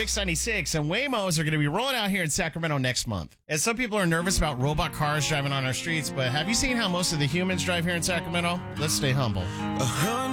Mix 96, and Waymos are going to be rolling out here in Sacramento next month. And some people are nervous about robot cars driving on our streets, but have you seen how most of the humans drive here in Sacramento? Let's stay humble.